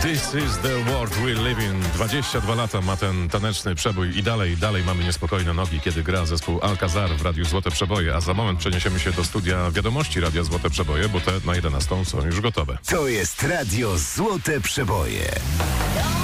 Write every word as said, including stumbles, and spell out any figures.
This is the world we live in. dwadzieścia dwa lata ma ten taneczny przebój i dalej, dalej mamy niespokojne nogi, kiedy gra zespół Alcazar w Radiu Złote Przeboje, a za moment przeniesiemy się do studia wiadomości Radia Złote Przeboje, bo te na jedenastą są już gotowe. To jest Radio Złote Przeboje.